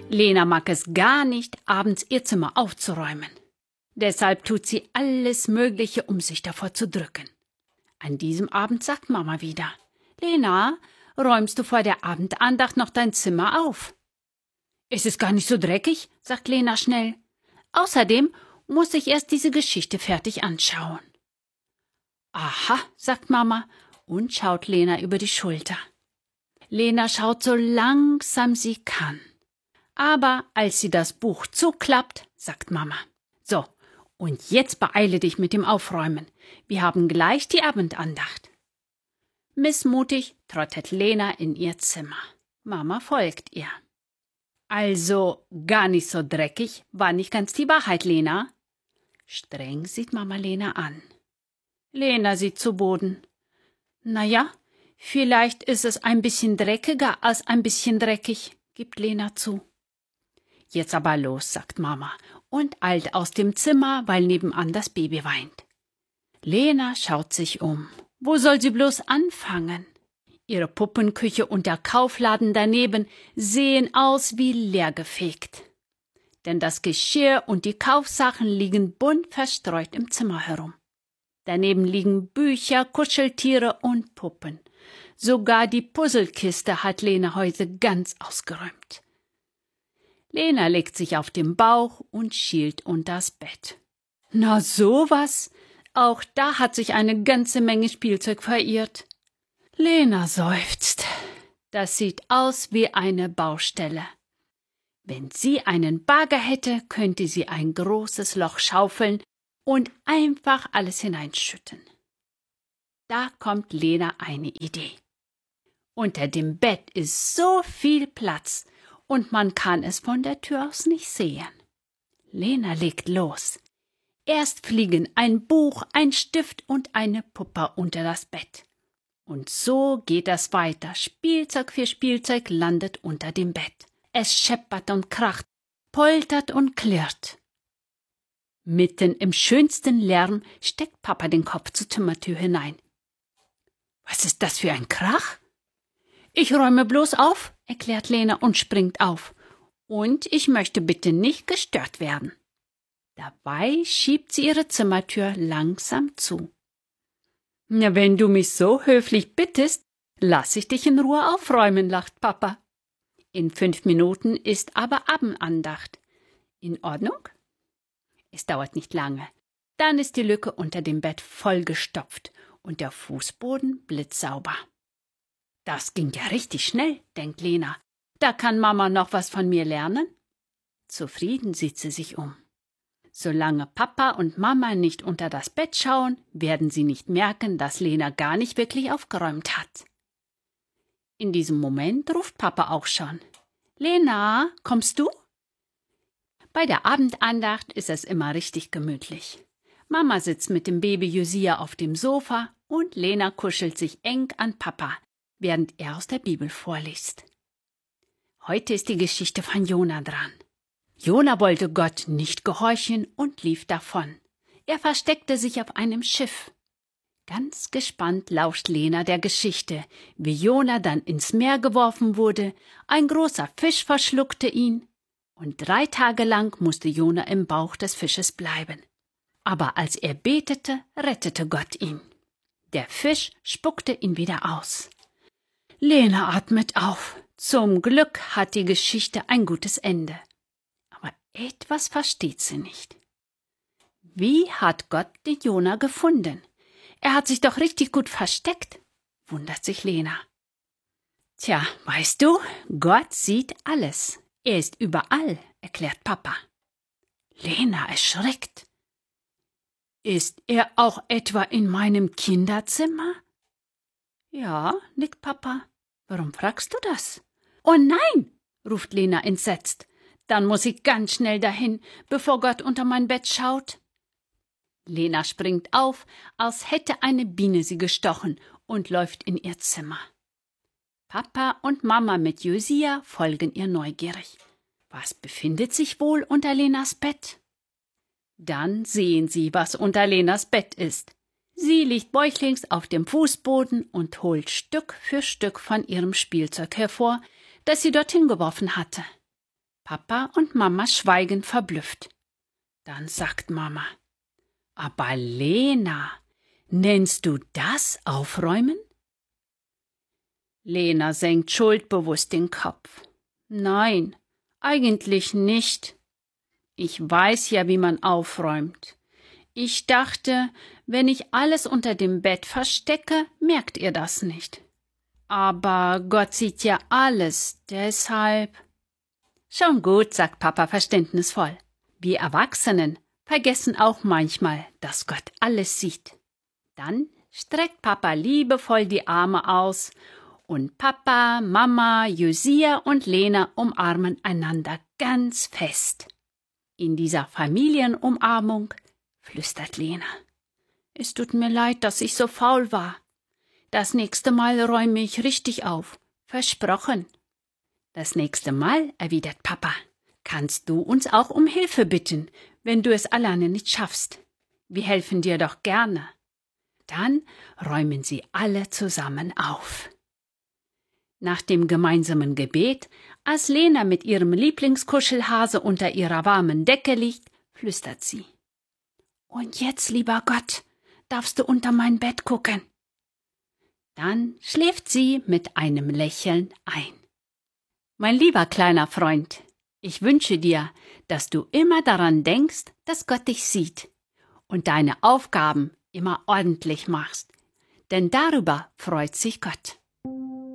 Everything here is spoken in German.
Lena mag es gar nicht, abends ihr Zimmer aufzuräumen. Deshalb tut sie alles Mögliche, um sich davor zu drücken. An diesem Abend sagt Mama wieder: Lena, räumst du vor der Abendandacht noch dein Zimmer auf? Es ist gar nicht so dreckig, sagt Lena schnell. Außerdem muss ich erst diese Geschichte fertig anschauen. Aha, sagt Mama und schaut Lena über die Schulter. Lena schaut so langsam sie kann. Aber als sie das Buch zuklappt, sagt Mama: So, und jetzt beeile dich mit dem Aufräumen. Wir haben gleich die Abendandacht. Missmutig trottet Lena in ihr Zimmer. Mama folgt ihr. Also, gar nicht so dreckig, war nicht ganz die Wahrheit, Lena? Streng sieht Mama Lena an. Lena sieht zu Boden. Na ja, vielleicht ist es ein bisschen dreckiger als ein bisschen dreckig, gibt Lena zu. Jetzt aber los, sagt Mama und eilt aus dem Zimmer, weil nebenan das Baby weint. Lena schaut sich um. Wo soll sie bloß anfangen? Ihre Puppenküche und der Kaufladen daneben sehen aus wie leergefegt. Denn das Geschirr und die Kaufsachen liegen bunt verstreut im Zimmer herum. Daneben liegen Bücher, Kuscheltiere und Puppen. Sogar die Puzzlekiste hat Lena heute ganz ausgeräumt. Lena legt sich auf den Bauch und schielt unters Bett. Na sowas! Auch da hat sich eine ganze Menge Spielzeug verirrt. Lena seufzt. Das sieht aus wie eine Baustelle. Wenn sie einen Bagger hätte, könnte sie ein großes Loch schaufeln und einfach alles hineinschütten. Da kommt Lena eine Idee. Unter dem Bett ist so viel Platz und man kann es von der Tür aus nicht sehen. Lena legt los. Erst fliegen ein Buch, ein Stift und eine Puppe unter das Bett. Und so geht es weiter. Spielzeug für Spielzeug landet unter dem Bett. Es scheppert und kracht, poltert und klirrt. Mitten im schönsten Lärm steckt Papa den Kopf zur Zimmertür hinein. Was ist das für ein Krach? Ich räume bloß auf, erklärt Lena und springt auf. Und ich möchte bitte nicht gestört werden. Dabei schiebt sie ihre Zimmertür langsam zu. Na, wenn du mich so höflich bittest, lass ich dich in Ruhe aufräumen, lacht Papa. In 5 Minuten ist aber Abendandacht. In Ordnung? Es dauert nicht lange. Dann ist die Lücke unter dem Bett vollgestopft und der Fußboden blitzsauber. Das ging ja richtig schnell, denkt Lena. Da kann Mama noch was von mir lernen. Zufrieden sieht sie sich um. Solange Papa und Mama nicht unter das Bett schauen, werden sie nicht merken, dass Lena gar nicht wirklich aufgeräumt hat. In diesem Moment ruft Papa auch schon. Lena, kommst du? Bei der Abendandacht ist es immer richtig gemütlich. Mama sitzt mit dem Baby Josia auf dem Sofa und Lena kuschelt sich eng an Papa, während er aus der Bibel vorliest. Heute ist die Geschichte von Jona dran. Jona wollte Gott nicht gehorchen und lief davon. Er versteckte sich auf einem Schiff. Ganz gespannt lauscht Lena der Geschichte, wie Jona dann ins Meer geworfen wurde, ein großer Fisch verschluckte ihn, und 3 Tage lang musste Jona im Bauch des Fisches bleiben. Aber als er betete, rettete Gott ihn. Der Fisch spuckte ihn wieder aus. Lena atmet auf. Zum Glück hat die Geschichte ein gutes Ende. Aber etwas versteht sie nicht. Wie hat Gott den Jona gefunden? Er hat sich doch richtig gut versteckt, wundert sich Lena. Tja, weißt du, Gott sieht alles. Er ist überall, erklärt Papa. Lena erschrickt. Ist er auch etwa in meinem Kinderzimmer? Ja, nickt Papa. Warum fragst du das? Oh nein, ruft Lena entsetzt. Dann muss ich ganz schnell dahin, bevor Gott unter mein Bett schaut. Lena springt auf, als hätte eine Biene sie gestochen und läuft in ihr Zimmer. Papa und Mama mit Josia folgen ihr neugierig. Was befindet sich wohl unter Lenas Bett? Dann sehen sie, was unter Lenas Bett ist. Sie liegt bäuchlings auf dem Fußboden und holt Stück für Stück von ihrem Spielzeug hervor, das sie dorthin geworfen hatte. Papa und Mama schweigen verblüfft. Dann sagt Mama: Aber Lena, nennst du das Aufräumen? Lena senkt schuldbewusst den Kopf. Nein, eigentlich nicht. Ich weiß ja, wie man aufräumt. Ich dachte, wenn ich alles unter dem Bett verstecke, merkt ihr das nicht. Aber Gott sieht ja alles, deshalb. Schon gut, sagt Papa verständnisvoll. Wir Erwachsenen vergessen auch manchmal, dass Gott alles sieht. Dann streckt Papa liebevoll die Arme aus und Papa, Mama, Josia und Lena umarmen einander ganz fest. In dieser Familienumarmung flüstert Lena: Es tut mir leid, dass ich so faul war. Das nächste Mal räume ich richtig auf. Versprochen. Das nächste Mal, erwidert Papa, kannst du uns auch um Hilfe bitten, wenn du es alleine nicht schaffst. Wir helfen dir doch gerne. Dann räumen sie alle zusammen auf. Nach dem gemeinsamen Gebet, als Lena mit ihrem Lieblingskuschelhase unter ihrer warmen Decke liegt, flüstert sie: Und jetzt, lieber Gott, darfst du unter mein Bett gucken. Dann schläft sie mit einem Lächeln ein. Mein lieber kleiner Freund, ich wünsche dir, dass du immer daran denkst, dass Gott dich sieht und deine Aufgaben immer ordentlich machst, denn darüber freut sich Gott.